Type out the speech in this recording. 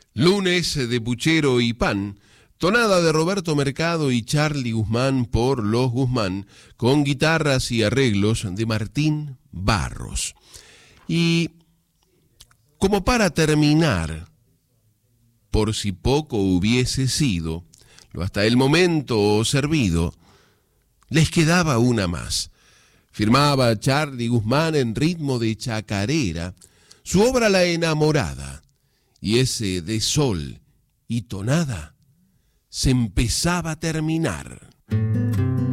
Lunes de Puchero y Pan, tonada de Roberto Mercado y Charly Guzmán por Los Guzmán, con guitarras y arreglos de Martín Barros. Y como para terminar, por si poco hubiese sido, lo hasta el momento servido, les quedaba una más. Firmaba Charly Guzmán en ritmo de chacarera, su obra La Enamorada, y ese de sol y tonada se empezaba a terminar.